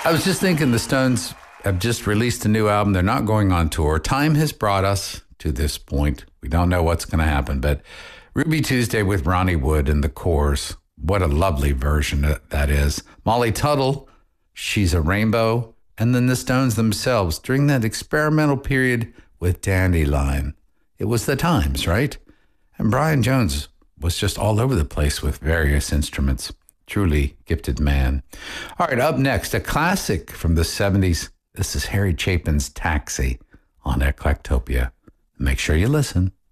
I was just thinking the Stones have just released a new album. They're not going on tour. Time has brought us to this point. We don't know what's going to happen, but Ruby Tuesday with Ronnie Wood and the Corrs. What a lovely version that is. Molly Tuttle, She's a Rainbow, and then the Stones themselves during that experimental period with Dandelion. It was the times, right? And Brian Jones was just all over the place with various instruments. Truly gifted man. All right, up next, a classic from the 70s. This is Harry Chapin's Taxi on Eclectopia. Make sure you listen.